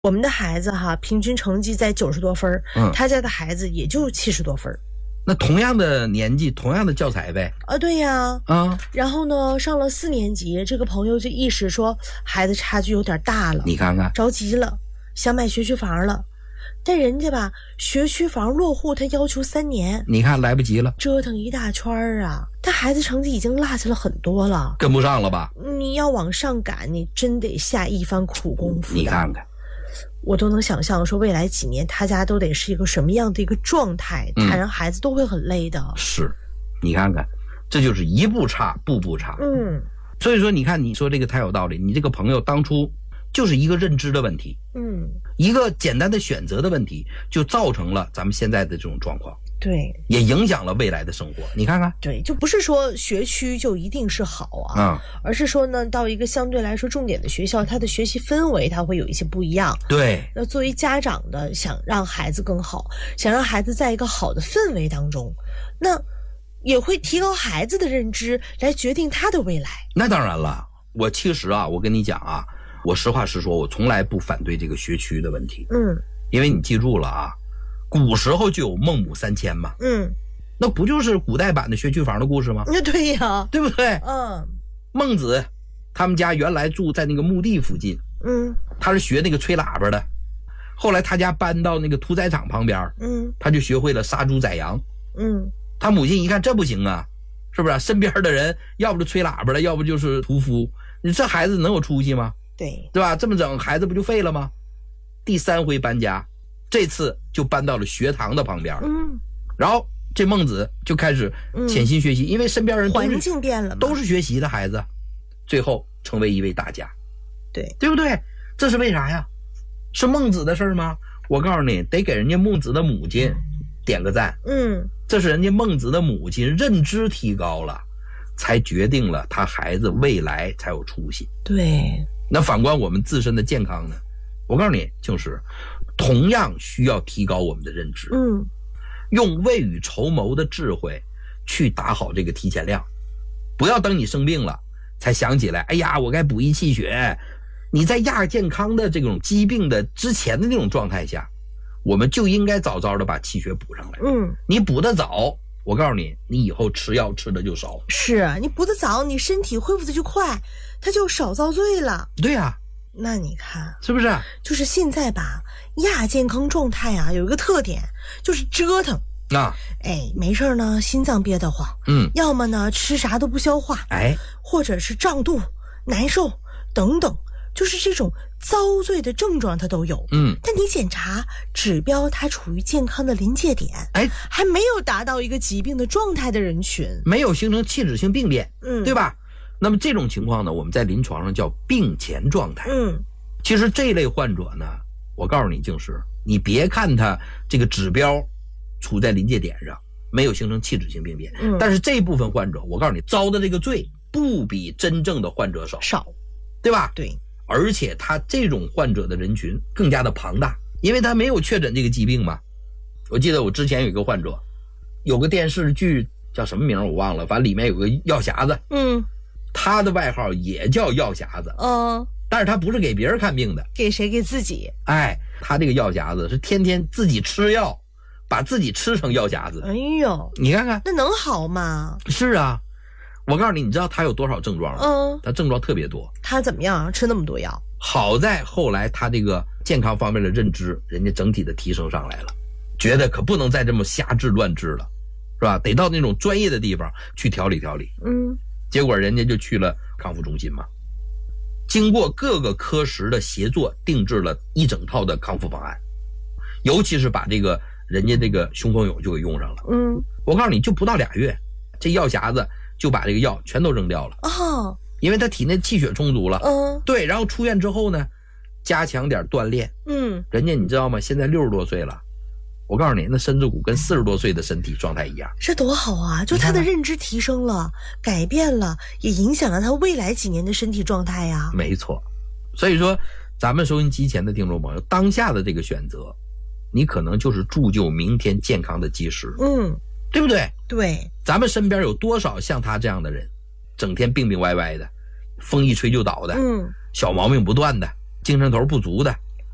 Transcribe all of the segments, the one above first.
我们的孩子哈，平均成绩在90多分，他家的孩子也就70多分。 那同样的年纪，同样的教材呗。 对呀。然后呢，上了4年级，这个朋友就意识说孩子差距有点大了， 你看看， 着急了，想买学区房了。但人家吧，学区房落户他要求3年， 你看来不及了， 折腾一大圈啊。他孩子成绩已经落下了很多了， 跟不上了吧？ 你要往上赶，你真得下一番苦功夫的。 你看看， 我都能想象说未来几年他家都得是一个什么样的一个状态，他让孩子都会很累的。 是，你看看，这就是一步差步步差。所以说你看，你说这个太有道理。你这个朋友当初就是一个认知的问题，一个简单的选择的问题，就造成了咱们现在的这种状况。 对， 也影响了未来的生活。你看看， 对，就不是说学区就一定是好啊，而是说呢，到一个相对来说重点的学校，它的学习氛围它会有一些不一样。 对， 那作为家长的，想让孩子更好，想让孩子在一个好的氛围当中，那也会提高孩子的认知，来决定他的未来。 那当然了，我其实啊，我跟你讲啊，我实话实说，我从来不反对这个学区的问题。因为你记住了啊。古时候就有孟母3迁嘛，那不就是古代版的学区房的故事吗？ 那对呀， 对不对？孟子他们家原来住在那个墓地附近，他是学那个吹喇叭的，后来他家搬到那个屠宰场旁边，他就学会了杀猪宰羊，他母亲一看这不行啊，是不是？身边的人要不就吹喇叭的，要不就是屠夫，你这孩子能有出息吗？对吧？这么整孩子不就废了吗？第3回搬家，这次就搬到了学堂的旁边，然后这孟子就开始潜心学习，因为身边人环境变了嘛， 都是学习的孩子，最后成为一位大家， 对不对？这是为啥呀？是孟子的事吗？我告诉你，得给人家孟子的母亲点个赞，这是人家孟子的母亲认知提高了，才决定了他孩子未来才有出息。 对， 那反观我们自身的健康呢？我告诉你，就是同样需要提高我们的认知，用未雨绸缪的智慧去打好这个提前量，不要等你生病了才想起来，哎呀，我该补益气血。你在亚健康的这种疾病的之前的那种状态下，我们就应该早早的把气血补上来。你补得早，我告诉你，你以后吃药吃的就少。 是你补得早，你身体恢复的就快，它就少遭罪了。 对呀。 那你看是不是？ 就是现在吧，亚健康状态啊，有一个特点，就是折腾。没事呢，心脏憋得慌，要么呢吃啥都不消化，或者是胀肚、难受等等，就是这种遭罪的症状它都有。但你检查指标，它处于健康的临界点，还没有达到一个疾病的状态的人群， 没有形成器质性病变，对吧？那么这种情况呢，我们在临床上叫病前状态。其实这类患者呢，我告诉你，就是你别看他这个指标处在临界点上，没有形成器质性病变，但是这部分患者，我告诉你，遭的这个罪不比真正的患者少，对吧？ 对， 而且他这种患者的人群更加的庞大，因为他没有确诊这个疾病嘛。我记得我之前有一个患者，有个电视剧叫什么名我忘了，反正里面有个药匣子，他的外号也叫药匣子，但是他不是给别人看病的， 给谁？给自己。 他这个药匣子是天天自己吃药，把自己吃成药匣子。 哎呦， 你看看， 那能好吗？ 是啊，我告诉你，你知道他有多少症状吗？他症状特别多。 他怎么样？吃那么多药？ 好在后来他这个健康方面的认知，人家整体的提升上来了，觉得可不能再这么瞎治乱治了，是吧？得到那种专业的地方去调理调理。结果人家就去了康复中心嘛，经过各个科室的协作，定制了一整套的康复方案，尤其是把这个人家这个雄风友就给用上了。我告诉你，就不到2月，这药匣子就把这个药全都扔掉了。因为他体内气血充足了。对，然后出院之后呢，加强点锻炼。人家你知道吗？现在60多岁了。我告诉你，那身子骨跟40多岁的身体状态一样， 这多好啊！就他的认知提升了，改变了，也影响了他未来几年的身体状态呀。 没错，所以说咱们收音机前的听众朋友，当下的这个选择，你可能就是铸就明天健康的基石。对不对？ 对， 咱们身边有多少像他这样的人，整天病病歪歪的，风一吹就倒的，小毛病不断的，精神头不足的，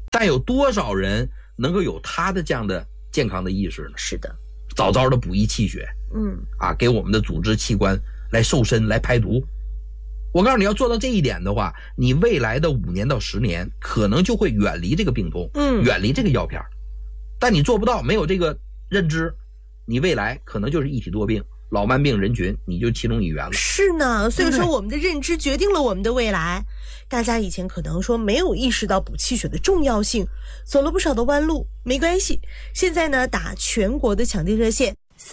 但有多少人能够有他的这样的健康的意识呢？ 是的， 早早的补益气血，给我们的组织器官来瘦身来排毒。我告诉你，要做到这一点的话，你未来的5年到10年可能就会远离这个病痛，远离这个药片。但你做不到，没有这个认知，你未来可能就是一体多病，老慢病人群你就其中一员了。 是呢，所以说我们的认知决定了我们的未来。大家以前可能说没有意识到补气血的重要性，走了不少的弯路，没关系。现在呢，打全国的抢订热线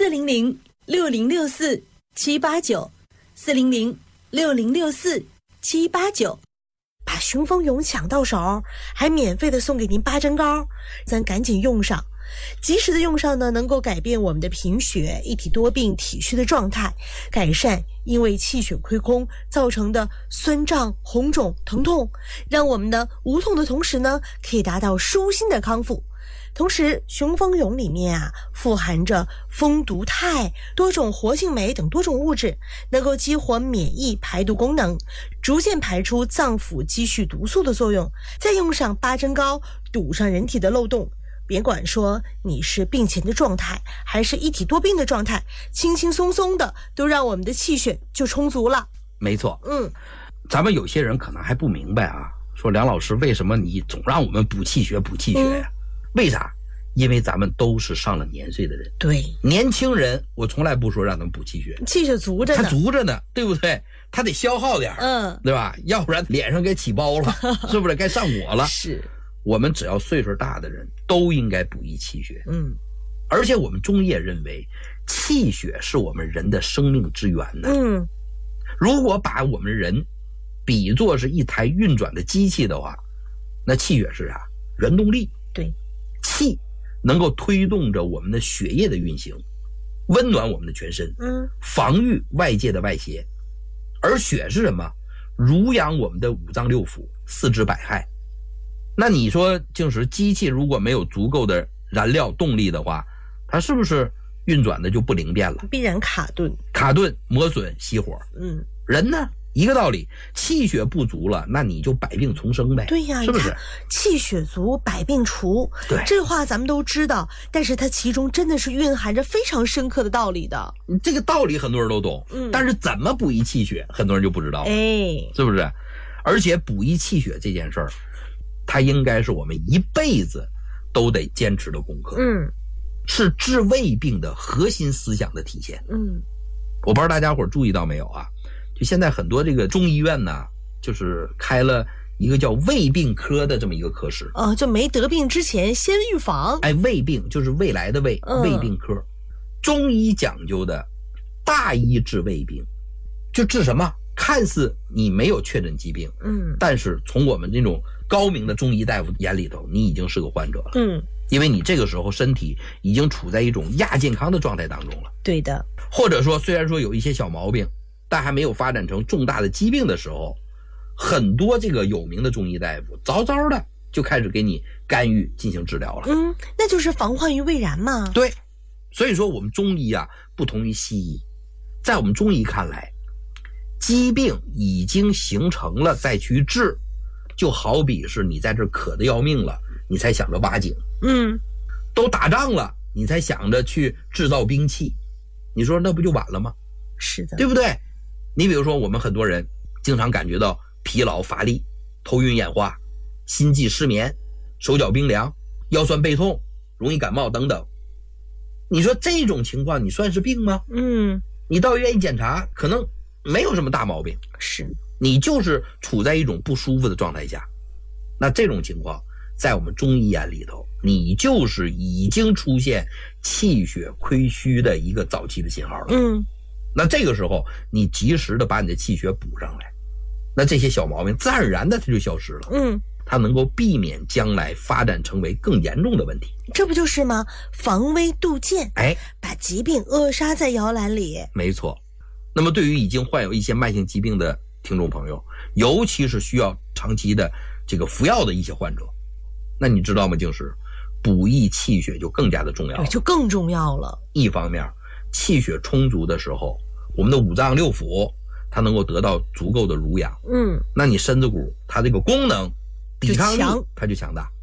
400-6064-789，400-6064-789，把雄风勇抢到手，还免费的送给您8针膏，咱赶紧用上。及时的用上呢，能够改变我们的贫血、一体多病、体虚的状态，改善因为气血亏空造成的酸胀、红肿、疼痛，让我们的无痛的同时呢，可以达到舒心的康复。同时，雄风勇里面富含着蜂毒肽、多种活性酶等多种物质，能够激活免疫排毒功能，逐渐排出脏腑积蓄毒素的作用。再用上8针膏，堵上人体的漏洞。别管说你是病前的状态还是一体多病的状态，轻轻松松的都让我们的气血就充足了。 没错，咱们有些人可能还不明白说梁老师为什么你总让我们补气血呀？为啥？因为咱们都是上了年岁的人。对，年轻人我从来不说让他们补气血， 气血足着呢， 他足着呢，对不对？他得消耗点，对吧？要不然脸上该起包了，是不是该上火了？ 是。 我们只要岁数大的人都应该补益气血，而且我们中医也认为气血是我们人的生命之源呢。如果把我们人比作是一台运转的机器的话，那气血是原动力。 对， 气能够推动着我们的血液的运行，温暖我们的全身，防御外界的外邪。而血是什么？濡养我们的五脏六腑、四肢百骸。那你说净是机器如果没有足够的燃料动力的话，它是不是运转的就不灵便了？ 必然卡顿、 磨损、熄火。人呢一个道理，气血不足了，那你就百病丛生呗。 对呀， 是不是？ 气血足，百病除。对，这话咱们都知道，但是它其中真的是蕴含着非常深刻的道理的。 这个道理很多人都懂，但是怎么补益气血，很多人就不知道了。是不是？而且补益气血这件事儿，它应该是我们一辈子都得坚持的功课。是治胃病的核心思想的体现。我不知道大家伙注意到没有就现在很多这个中医院呢，就是开了一个叫胃病科的这么一个科室。 就没得病之前先预防。 胃病就是未来的胃，胃病科。中医讲究的大医治胃病，就治什么？看似你没有确诊疾病，但是从我们这种高明的中医大夫眼里头，你已经是个患者了。因为你这个时候身体已经处在一种亚健康的状态当中了。 对的。 或者说虽然说有一些小毛病，但还没有发展成重大的疾病的时候，很多这个有名的中医大夫早早的就开始给你干预进行治疗了。 那就是防患于未然嘛。 对。所以说我们中医不同于西医，在我们中医看来，疾病已经形成了再去治，就好比是你在这渴得要命了，你才想着挖井。都打仗了，你才想着去制造兵器，你说那不就晚了吗？ 是的， 对不对？你比如说我们很多人经常感觉到疲劳乏力、头晕眼花、心悸失眠、手脚冰凉、腰酸背痛、容易感冒等等。你说这种情况你算是病吗？你到医院一检查，可能没有什么大毛病， 是你就是处在一种不舒服的状态下。那这种情况在我们中医眼里头，你就是已经出现气血亏虚的一个早期的信号了。那这个时候你及时的把你的气血补上来，那这些小毛病自然而然的它就消失了。它能够避免将来发展成为更严重的问题。 这不就是吗？防微杜渐，把疾病扼杀在摇篮里。 没错。那么对于已经患有一些慢性疾病的听众朋友，尤其是需要长期的这个服药的一些患者，那你知道吗？就是补益气血就更加的重要了。 就更重要了。 一方面气血充足的时候，我们的五脏六腑它能够得到足够的濡养，那你身子骨它这个功能抵抗力它就强大。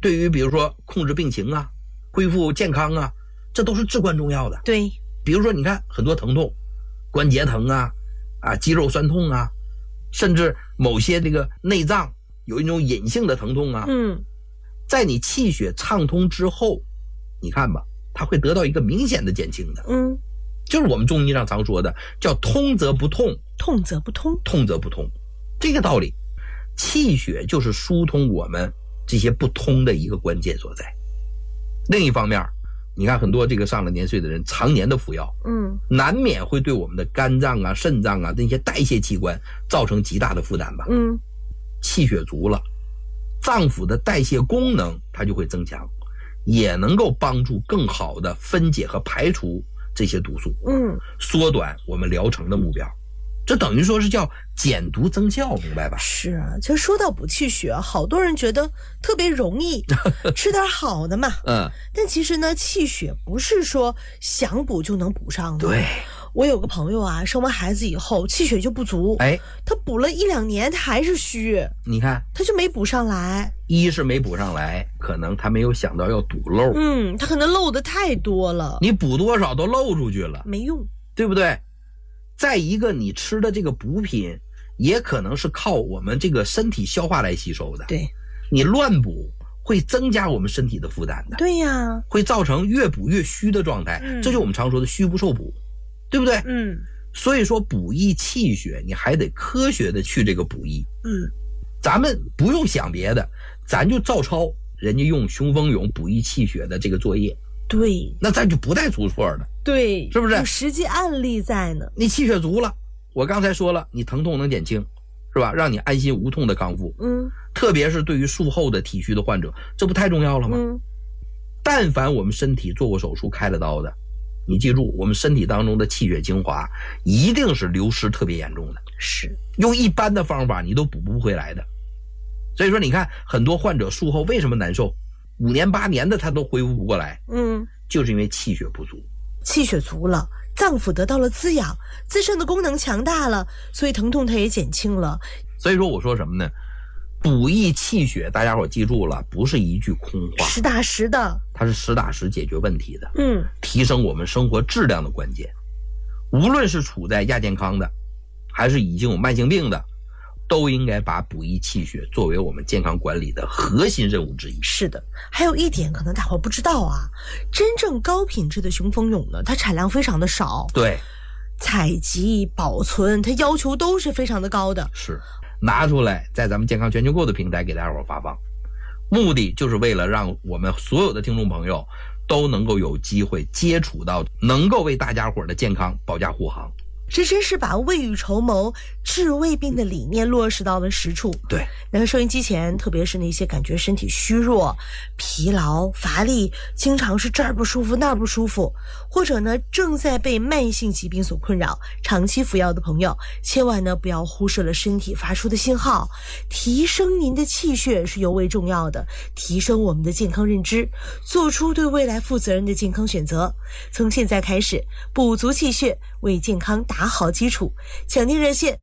对于比如说控制病情啊，恢复健康啊，这都是至关重要的。 对， 比如说你看很多疼痛，关节疼啊，肌肉酸痛啊，甚至某些这个内脏有一种隐性的疼痛啊，在你气血畅通之后，你看吧，它会得到一个明显的减轻的。就是我们中医上常说的叫通则不痛， 痛则不通， 痛则不通，这个道理。气血就是疏通我们这些不通的一个关键所在。另一方面，你看很多这个上了年岁的人常年的服药，难免会对我们的肝脏啊、肾脏啊那些代谢器官造成极大的负担吧。气血足了，脏腑的代谢功能它就会增强，也能够帮助更好的分解和排除这些毒素，缩短我们疗程的目标。这等于说是叫减毒增效，明白吧？ 是啊，就说到补气血，好多人觉得特别容易，吃点好的嘛。但其实呢，气血不是说想补就能补上的。 对， 我有个朋友啊，生完孩子以后气血就不足，他补了1-2年，他还是虚。 你看， 他就没补上来。 一是没补上来，可能他没有想到要堵漏。 他可能漏的太多了， 你补多少都漏出去了， 没用， 对不对？再一个，你吃的这个补品也可能是靠我们这个身体消化来吸收的。 对， 你乱补会增加我们身体的负担的。 对呀， 会造成越补越虚的状态。这就我们常说的虚不受补，对不对？所以说补益气血，你还得科学的去这个补益。咱们不用想别的，咱就照抄人家用雄风勇补益气血的这个作业。 对， 那咱就不带出错的。 对， 是不是？ 有实际案例在呢。 你气血足了，我刚才说了，你疼痛能减轻，是吧？让你安心无痛的康复。特别是对于术后的体虚的患者，这不太重要了吗？但凡我们身体做过手术开了刀的，你记住，我们身体当中的气血精华一定是流失特别严重的， 是用一般的方法你都补不回来的。所以说你看很多患者术后为什么难受，5年8年的他都恢复不过来，就是因为气血不足。 气血足了，脏腑得到了滋养，自身的功能强大了，所以疼痛它也减轻了。 所以说我说什么呢？补益气血，大家伙记住了，不是一句空话， 实打实的， 它是实打实解决问题的，提升我们生活质量的关键。无论是处在亚健康的，还是已经有慢性病的，都应该把补益气血作为我们健康管理的核心任务之一。 是的，还有一点可能大伙不知道啊，真正高品质的雄风勇呢，它产量非常的少， 对， 采集保存它要求都是非常的高的， 是拿出来在咱们健康全球购的平台给大家伙发放，目的就是为了让我们所有的听众朋友都能够有机会接触到能够为大家伙的健康保驾护航。 这真是把未雨绸缪、治未病的理念落实到了实处。 对， 那收音机前，特别是那些感觉身体虚弱、疲劳、乏力，经常是这儿不舒服那儿不舒服，或者呢正在被慢性疾病所困扰、长期服药的朋友，千万呢不要忽视了身体发出的信号。提升您的气血是尤为重要的，提升我们的健康认知，做出对未来负责任的健康选择。从现在开始，补足气血，为健康打好基础。抢订热线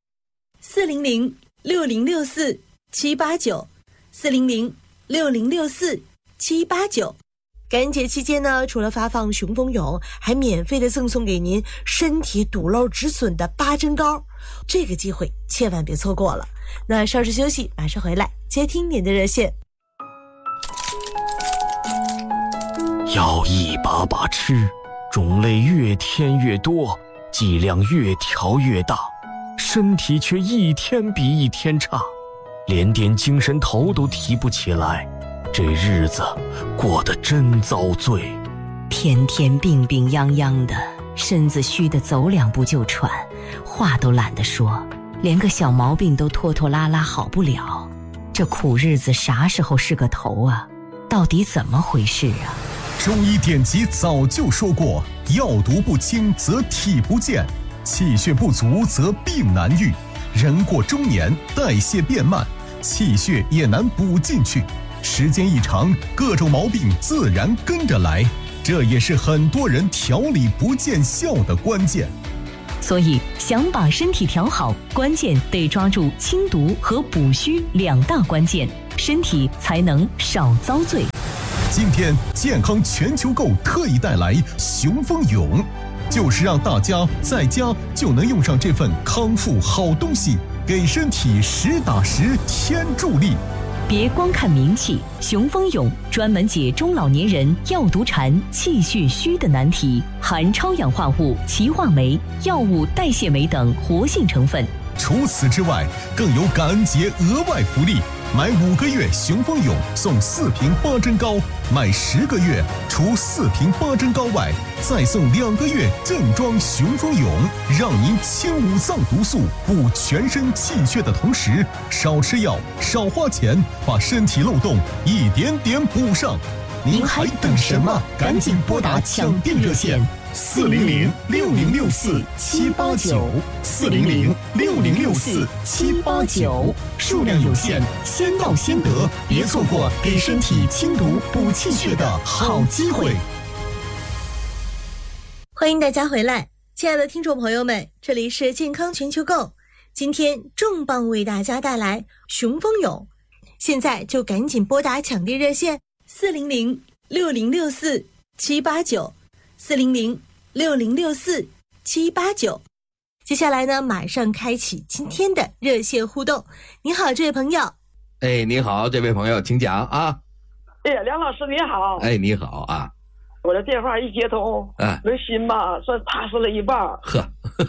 400-6064-789，400-6064-789。感恩节期间呢，除了发放雄风勇，还免费的赠送给您身体堵漏止损的8珍膏，这个机会千万别错过了。那稍事休息，马上回来接听您的热线。 要一把把吃，种类越添越多，剂量越调越大，身体却一天比一天差，连点精神头都提不起来，这日子过得真遭罪。 天天病病殃殃的，身子虚得走2步就喘，话都懒得说，连个小毛病都拖拖拉拉好不了。这苦日子啥时候是个头啊？到底怎么回事啊？ 中医典籍早就说过，药毒不清则体不健，气血不足则病难愈。人过中年，代谢变慢，气血也难补进去，时间一长，各种毛病自然跟着来，这也是很多人调理不见效的关键。 所以想把身体调好，关键得抓住清毒和补虚2大关键。 身体才能少遭罪。 今天健康全球购特意带来雄风勇，就是让大家在家就能用上这份康复好东西，给身体实打实添助力。 别光看名气，雄风勇专门解中老年人药毒馋、气血虚的难题，含超氧化物、歧化酶、药物代谢酶等活性成分。 除此之外，更有感恩节额外福利，买5个月雄风勇送4瓶8珍膏，买10个月除4瓶8珍膏外，再送2个月正装雄风勇，让您清五脏毒素、补全身气血的同时，少吃药、少花钱，把身体漏洞一点点补上。您还等什么？赶紧拨打抢订热线400-6064-789，400-6064-789，数量有限，先到先得，别错过给身体清毒补气血的好机会。 欢迎大家回来，亲爱的听众朋友们，这里是健康全球购，今天重磅为大家带来雄风勇，现在就赶紧拨打抢订热线400-6064-789，400-6064-789。接下来呢，马上开启今天的热线互动。你好，这位朋友。 哎，你好，这位朋友，请讲啊。 哎，梁老师你好。 哎，你好啊。 我的电话一接通，我的心吧算踏实了一半。 呵，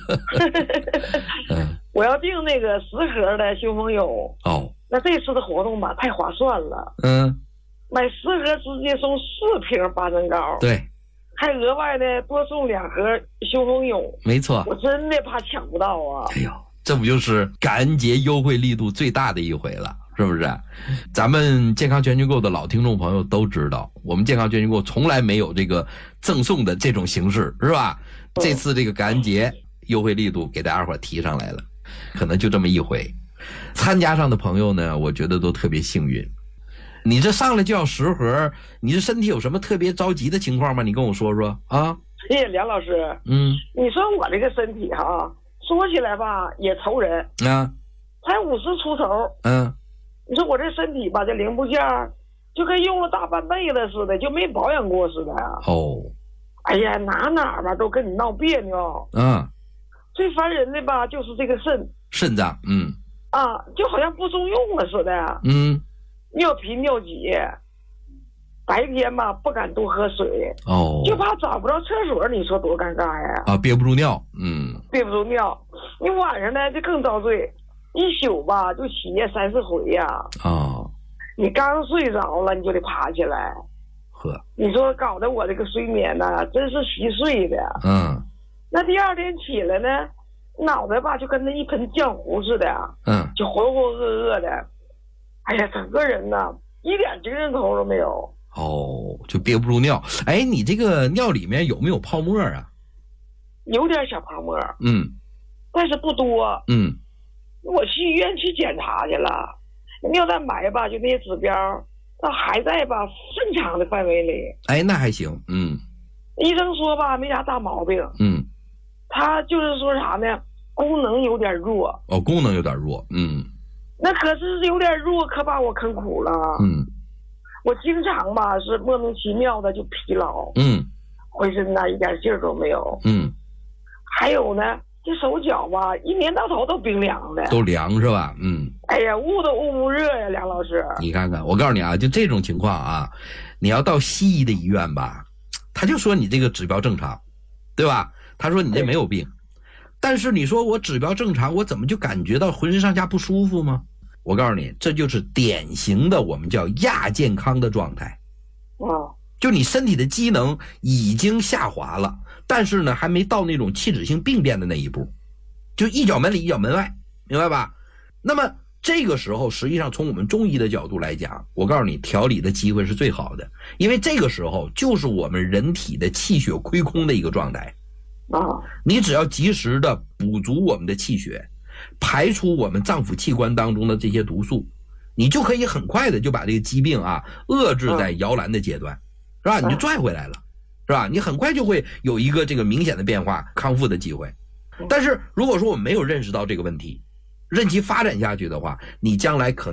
我要订那个10盒的雄风勇。 哦， 那这次的活动吧太划算了。买10盒直接送4瓶8珍膏， 对， 还额外的多送2盒雄风勇。 没错， 我真的怕抢不到啊！ 哎呦，这不就是感恩节优惠力度最大的一回了，是不是？咱们健康全球购的老听众朋友都知道，我们健康全球购从来没有这个赠送的这种形式，是吧？这次这个感恩节优惠力度给大家伙提上来了，可能就这么一回。参加上的朋友呢，我觉得都特别幸运。你这上来就要10盒，你这身体有什么特别着急的情况吗？你跟我说说啊。 谢谢梁老师。你说我这个身体哈，说起来吧也愁人啊， 才50出头。你说我这身体吧，这零部件就跟用了大半辈子似的，就没保养过似的。哎呀，哪吧都跟你闹别扭。最烦人的吧就是这个肾脏。 就好像不中用了似的。尿频尿急，白天吧不敢多喝水，就怕找不着厕所，你说多尴尬呀！ 憋不住尿， 憋不住尿。你晚上呢就更遭罪，一宿吧就起夜3-4回呀。你刚睡着了，你就得爬起来。你说搞得我这个睡眠呢，真是稀碎的。那第2天起来呢，脑袋吧就跟那一盆浆糊似的，就浑浑噩噩的。哎呀，整个人呢一点精神头都没有。 就憋不住尿。哎，你这个尿里面有没有泡沫啊？ 有点小泡沫，但是不多。我去医院去检查去了，尿蛋白吧，就那些指标，那还在吧正常的范围里。 哎，那还行。 医生说吧没啥大毛病。他就是说啥呢？功能有点弱。 功能有点弱。 那可是有点弱，可把我坑苦了。我经常吧是莫名其妙的就疲劳。浑身呢一点劲儿都没有。还有呢，这手脚吧一年到头都冰凉的。 都凉是吧？ 哎呀，捂都捂不热呀，梁老师。 你看看，我告诉你啊，就这种情况啊，你要到西医的医院吧，他就说你这个指标正常，对吧？他说你这没有病。但是你说我指标正常，我怎么就感觉到浑身上下不舒服吗？我告诉你，这就是典型的我们叫亚健康的状态。就你身体的机能已经下滑了，但是呢还没到那种器质性病变的那一步，就一脚门里一脚门外，明白吧？那么这个时候实际上从我们中医的角度来讲，我告诉你调理的机会是最好的，因为这个时候就是我们人体的气血亏空的一个状态。你只要及时的补足我们的气血，排除我们脏腑器官当中的这些毒素，你就可以很快的就把这个疾病遏制在摇篮的阶段，是吧？你就拽回来了，是吧？你很快就会有一个这个明显的变化，康复的机会。但是如果说我们没有认识到这个问题，任其发展下去的话，你将来可能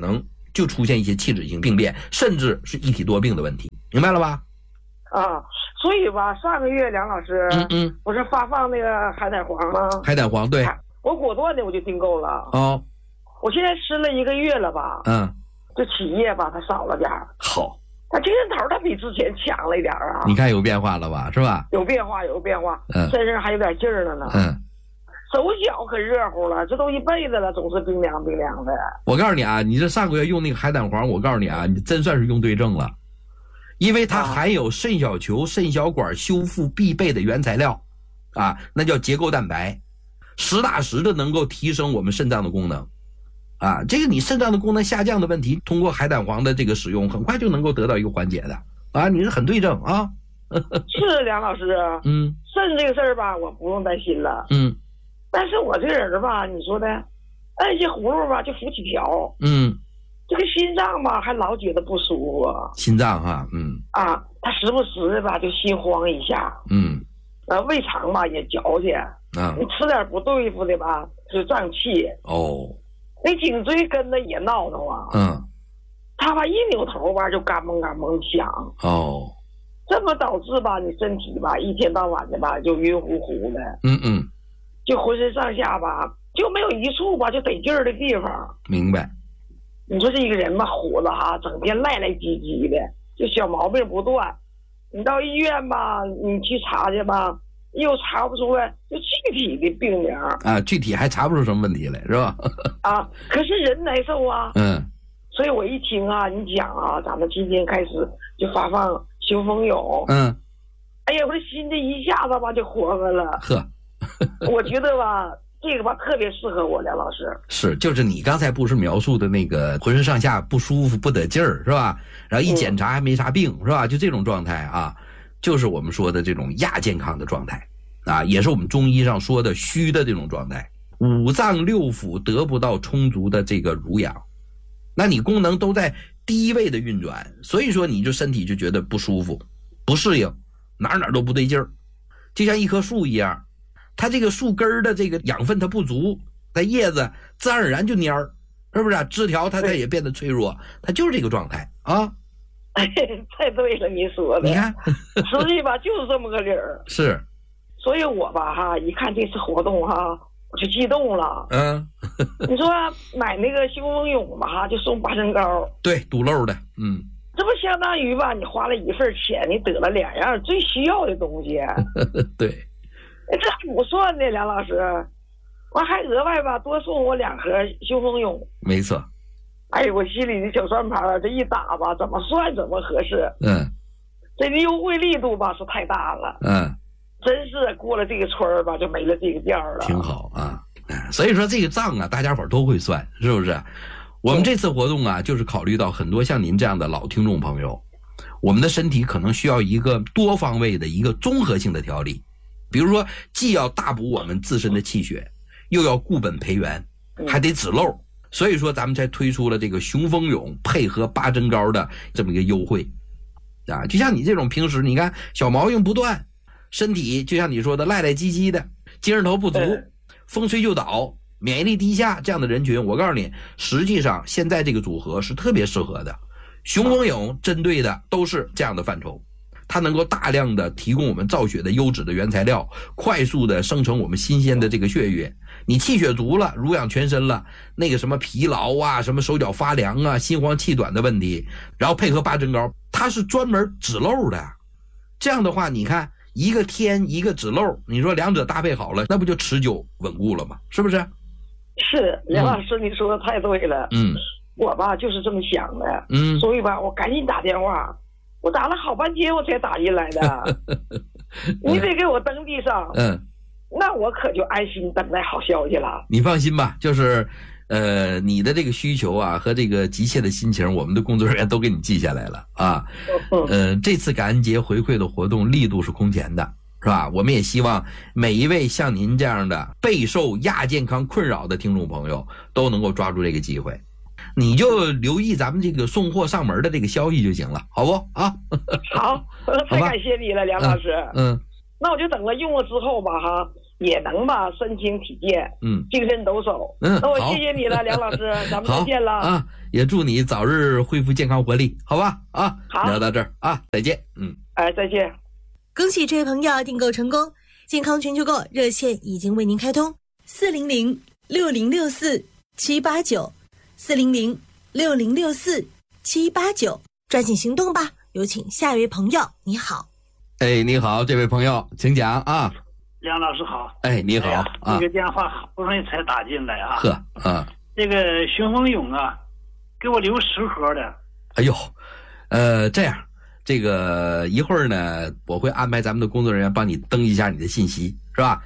就出现一些器质性病变，甚至是一体多病的问题，明白了吧？ 啊，所以吧，上个月梁老师，不是发放那个海胆黄吗？ 海胆黄，对， 我果断的我就订购了。 哦， 我现在吃了1个月了吧？这起夜吧，它少了点儿。 好， 它精神头它比之前强了一点啊。 你看有变化了吧？是吧？ 有变化，身上还有点劲儿了呢。手脚可热乎了，这都一辈子了，总是冰凉冰凉的。 我告诉你啊，你这上个月用那个海胆黄，我告诉你啊，你真算是用对症了。因为它含有肾小球、肾小管修复必备的原材料，那叫结构蛋白，实打实的能够提升我们肾脏的功能，这个你肾脏的功能下降的问题，通过海胆黄的这个使用，很快就能够得到一个缓解的，你是很对症啊。 是梁老师，肾这个事儿吧，我不用担心了，但是我这人吧，你说的，按些葫芦吧就浮起条，这个心脏吧，还老觉得不舒服。 心脏哈， 他时不时的吧就心慌一下，胃肠吧也矫情，你吃点不对付的吧就胀气。那颈椎跟着也闹腾啊，他吧一扭头吧就嘎嘣嘎嘣响。这么导致吧你身体吧一天到晚的吧就晕乎乎的，就浑身上下吧就没有一处吧就得劲儿的地方。 明白。 你说这一个人吧，虎子整天赖赖唧唧的，就小毛病不断。你到医院吧，你去查去吧，又查不出来就具体的病名具体还查不出什么问题来，是吧？ 可是人难受啊。所以我一听你讲咱们今天开始就发放雄风勇。哎呀，我这心这一下子吧就活泛了。我觉得吧。这个吧特别适合我，梁老师。是， 就是你刚才不是描述的那个浑身上下不舒服不得劲儿，是吧？然后一检查还没啥病，是吧？就这种状态就是我们说的这种亚健康的状态也是我们中医上说的虚的这种状态，五脏六腑得不到充足的这个濡养，那你功能都在低位的运转，所以说你就身体就觉得不舒服不适应，哪都不对劲儿，就像一棵树一样，它这个树根的这个养分它不足，它叶子自然而然就蔫儿，是不是枝条它也变得脆弱，它就是这个状态太对了，你说的， 你看实际吧就是这么个理儿。 是， 所以我吧一看这次活动我就激动了。你说买那个雄风勇吧就送拔针膏，对， 堵漏的， 这不相当于吧你花了一份钱，你得了2样最需要的东西。 对， 这还不算呢，梁老师，我还额外吧多送我2盒雄风勇。 没错。 哎，我心里的小算盘这一打吧，怎么算怎么合适。这个优惠力度吧是太大了。真是过了这个村儿吧，就没了这个店了。 挺好所以说这个账大家伙都会算，是不是？我们这次活动就是考虑到很多像您这样的老听众朋友，我们的身体可能需要一个多方位的一个综合性的调理，比如说既要大补我们自身的气血，又要固本培元，还得止漏。所以说咱们才推出了这个雄风勇配合拔针膏的这么一个优惠就像你这种平时你看小毛病不断，身体就像你说的赖赖唧唧的，精神头不足，风吹就倒，免疫力低下，这样的人群，我告诉你，实际上现在这个组合是特别适合的。雄风勇针对的都是这样的范畴，它能够大量的提供我们造血的优质的原材料，快速的生成我们新鲜的这个血液。你气血足了，濡养全身了，那个什么疲劳什么手脚发凉心慌气短的问题，然后配合拔针膏，它是专门止漏的。这样的话你看一个添一个止漏，你说2者搭配好了，那不就持久稳固了吗？是不是？ 是，梁老师你说的太对了。我吧就是这么想的。所以吧我赶紧打电话，我打了好半天我才打进来的。你得给我登记上。那我可就安心等待好消息了。 你放心吧，就是你的这个需求和这个急切的心情，我们的工作人员都给你记下来了这次感恩节回馈的活动力度是空前的，是吧？我们也希望每一位像您这样的备受亚健康困扰的听众朋友都能够抓住这个机会。你就留意咱们这个送货上门的这个消息就行了，好不好，太感谢你了，梁老师。那我就等了用了之后吧也能吧，身轻体健，精神抖擞。那我谢谢你了，梁老师，咱们再见了啊！也祝你早日恢复健康活力，好吧？啊， 好， 聊到这儿啊，再见。 再见。 恭喜这位朋友订购成功，健康全球购热线已经为您开通，400-6064-789，400-6064-789，抓紧行动吧！有请下一位朋友，你好。 哎，你好，这位朋友，请讲啊。 梁老师好。 哎，你好啊。 这个电话好不容易才打进来啊。 呵啊。 这个雄风勇啊，给我留10盒的。 哎呦，这样，这个一会儿呢，我会安排咱们的工作人员帮你登一下你的信息，是吧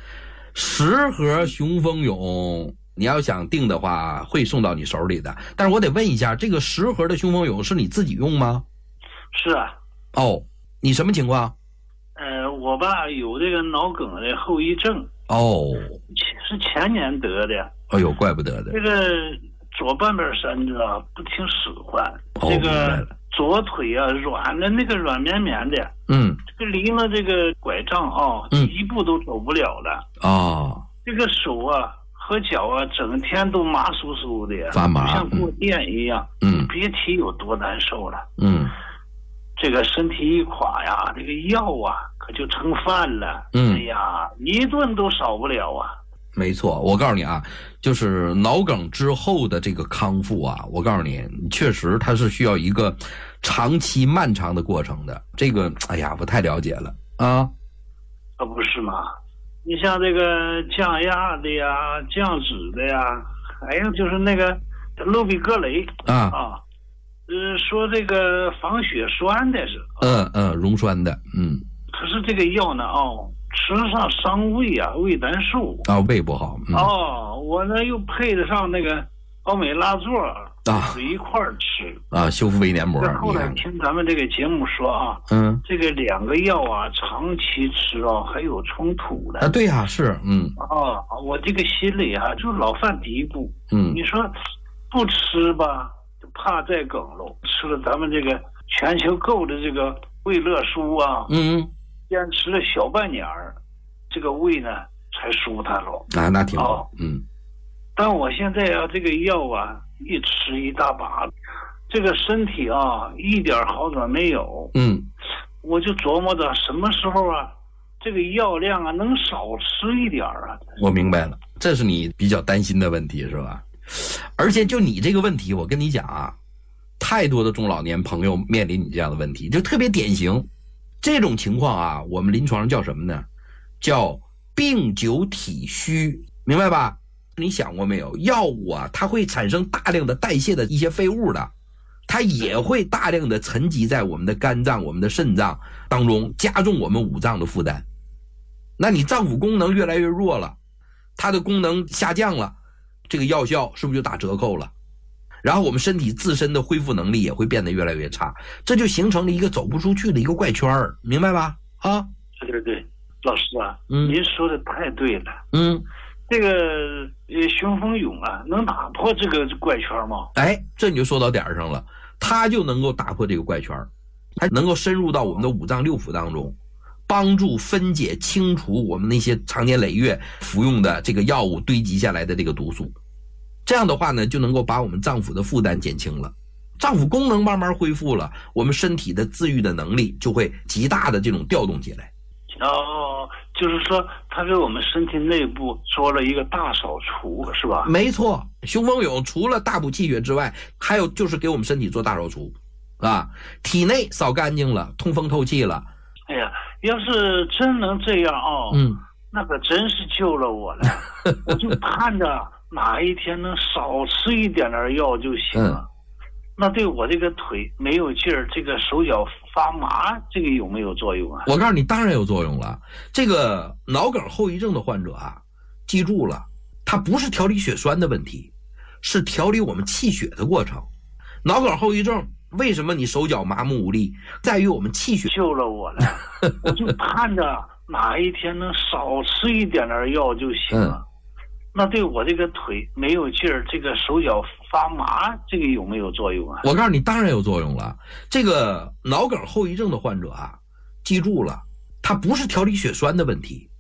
？10盒雄风勇，你要想订的话，会送到你手里的。但是我得问一下，这个10盒的雄风勇是你自己用吗？ 是啊。 哦，你什么情况？ 我吧有这个脑梗的后遗症。 哦， 是前年得的。 哎呦，怪不得的。 这个左半边身子啊不挺使唤，这个左腿啊软的那个软绵绵的。这个离了这个拐杖啊，一步都走不了了。这个手啊和脚啊整天都麻酥酥的， 发麻， 就像过电一样。别提有多难受了。这个身体一垮呀，这个药啊可就成饭了。哎呀，一顿都少不了啊。 没错，我告诉你啊，就是脑梗之后的这个康复啊，我告诉你，确实它是需要一个长期漫长的过程的。这个，哎呀，不太了解了啊。 不是吗？你像这个降压的呀、降脂的呀，还有就是那个氯吡格雷说这个防血栓的是， 溶栓的， 可是这个药呢，吃上伤胃啊，胃难受啊，胃不好。 我呢又配得上那个奥美拉唑一块儿吃啊，修复胃黏膜。 后来听咱们这个节目说啊，这个2个药啊，长期吃啊还有冲突的啊。 对呀，是， 我这个心里啊就老犯嘀咕。你说不吃吧？怕再梗喽，吃了咱们这个全球购的这个胃乐舒啊，坚持了小半年儿，这个胃呢才舒坦喽啊，那挺好。 但我现在啊，这个药啊一吃一大把，这个身体啊一点好转没有。我就琢磨着什么时候啊，这个药量啊能少吃一点啊。 我明白了，这是你比较担心的问题是吧？而且就你这个问题，我跟你讲啊，太多的中老年朋友面临你这样的问题，就特别典型。这种情况啊，我们临床上叫什么呢？叫病久体虚，明白吧？你想过没有？药物啊，它会产生大量的代谢的一些废物的，它也会大量的沉积在我们的肝脏、我们的肾脏当中，加重我们五脏的负担。那你脏腑功能越来越弱了，它的功能下降了，这个药效是不是就打折扣了？然后我们身体自身的恢复能力也会变得越来越差，这就形成了一个走不出去的一个怪圈儿，明白吧？啊， 对，老师啊，您说的太对了。这个雄风勇啊，能打破这个怪圈吗？ 哎，这你就说到点儿上了，它就能够打破这个怪圈，它能够深入到我们的五脏六腑当中，帮助分解清除我们那些长年累月服用的这个药物堆积下来的这个毒素。这样的话呢，就能够把我们脏腑的负担减轻了，脏腑功能慢慢恢复了，我们身体的自愈的能力就会极大的这种调动起来。 就是说它给我们身体内部做了一个大扫除，是吧？ 没错，雄风勇除了大补气血之外，还有就是给我们身体做大扫除啊，体内扫干净了，通风透气了。 哎呀，要是真能这样那可真是救了我了。我就盼着哪一天能少吃一点药就行了。那对我这个腿没有劲儿，这个手脚发麻，这个有没有作用啊？ 我告诉你，当然有作用了。这个脑梗后遗症的患者啊，记住了，它不是调理血栓的问题，是调理我们气血的过程。脑梗后遗症为什么你手脚麻木无力，在于我们气血救了我了。我就盼着哪一天能少吃一点药就行了。那对我这个腿没有劲儿，这个手脚发麻，这个有没有作用啊？ 我告诉你，当然有作用了。这个脑梗后遗症的患者啊，记住了，它不是调理血栓的问题，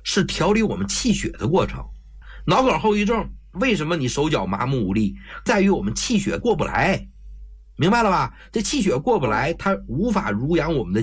是调理我们气血的过程。脑梗后遗症为什么你手脚麻木无力，在于我们气血过不来，明白了吧？这气血过不来，它无法濡养我们的